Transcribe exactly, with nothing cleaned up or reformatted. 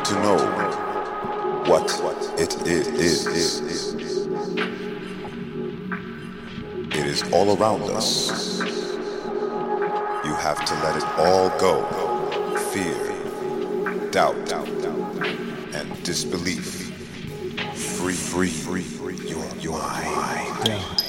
to know what it is, it is all around us. You have to let it all go. Fear, doubt, and disbelief. Free, free, free, your, your mind.